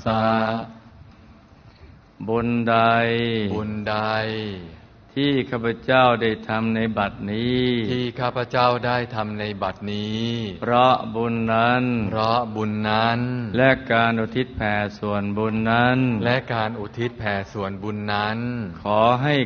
ะบุญใดที่ข้าพเจ้าได้ทำในบัดนี้เพราะบุญนั้นและการอุทิศแผ่ส่วนบุญนั้นขอให้